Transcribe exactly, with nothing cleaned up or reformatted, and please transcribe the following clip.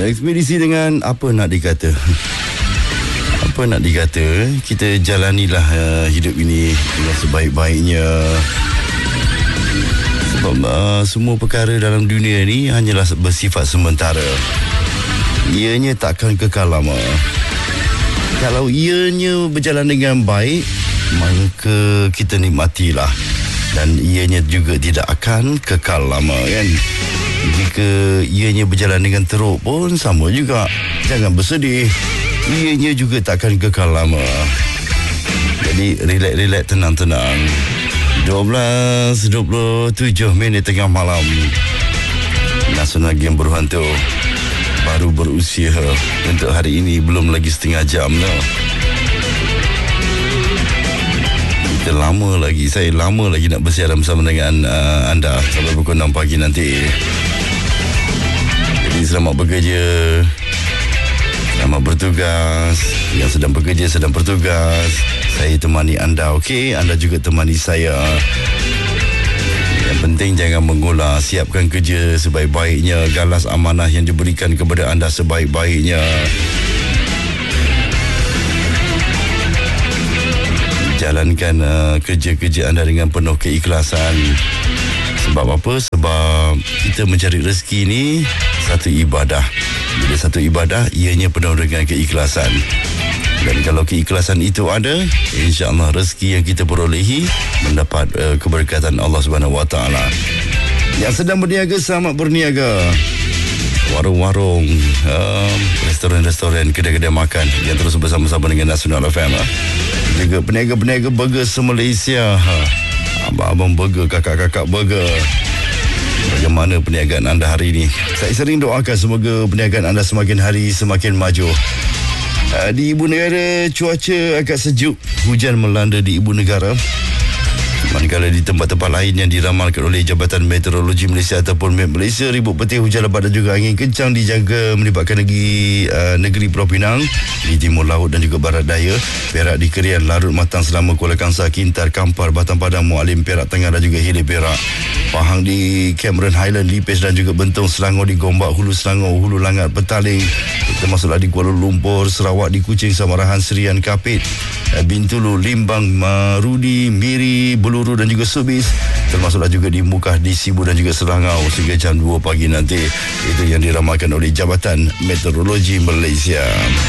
ekspedisi dengan apa nak dikata. Apa nak dikata, kita jalanilah uh, hidup ini dengan sebaik-baiknya. Sebab uh, semua perkara dalam dunia ni hanyalah bersifat sementara. Ianya takkan kekal lama. Kalau ianya berjalan dengan baik, maka kita nikmatilah. Dan ianya juga tidak akan kekal lama, kan? Jika ianya berjalan dengan teruk pun sama juga. Jangan bersedih, ianya juga takkan kekal lama. Jadi relax-relax, tenang-tenang. dua belas dua puluh tujuh minit tengah malam. Nasional Game Berhantu baru berusia untuk hari ini, belum lagi setengah jam no. Kita lama lagi, saya lama lagi nak bersiaran bersama dengan uh, anda sampai pukul enam pagi nanti. Jadi selamat bekerja, selamat bertugas. Yang sedang bekerja, sedang bertugas, saya temani anda, okey? Anda juga temani saya. Yang penting jangan mengolah, siapkan kerja sebaik-baiknya, galas amanah yang diberikan kepada anda sebaik-baiknya. Jalankan uh, kerja-kerja anda dengan penuh keikhlasan. Sebab apa? Sebab kita mencari rezeki ni satu ibadah. Bila satu ibadah, ianya penuh dengan keikhlasan. Dan kalau keikhlasan itu ada, insya-Allah rezeki yang kita perolehi mendapat uh, keberkatan Allah Subhanahu Wa Taala. Yang sedang berniaga, selamat berniaga. Warung-warung, um, restoran-restoran, kedai-kedai makan yang terus bersama-sama dengan Nasional F M. Ha? Juga peniaga-peniaga burger se-Malaysia. Ha. Abang-abang burger, kakak-kakak burger. Bagaimana perniagaan anda hari ini? Saya sering doakan semoga perniagaan anda semakin hari semakin maju. Uh, di ibu negara cuaca agak sejuk, hujan melanda di ibu negara. Manakala di tempat-tempat lain yang diramalkan oleh Jabatan Meteorologi Malaysia ataupun M E T Malaysia, ribut petir, hujan lebat dan juga angin kencang dijangka melibatkan negeri uh, negeri Pulau Pinang di timur laut dan juga barat daya, Perak di Kerian, Larut, Matang, Selama, Kuala Kangsar, Kintar, Kampar, Batang Padang, Mualim, Perak Tengah dan juga Hilir Perak, Pahang di Cameron Highland, Lipis dan juga Bentong, Selangor di Gombak, Hulu Selangor, Hulu Langat, Petaling, termasuklah di Kuala Lumpur, Sarawak di Kuching, Samarahan, Serian, Kapit, Bintulu, Limbang, Marudi, Miri, Beluru dan juga Subis, termasuklah juga di Mukah, di Sibu dan juga Serangau sehingga jam dua pagi nanti. Itu yang diramalkan oleh Jabatan Meteorologi Malaysia.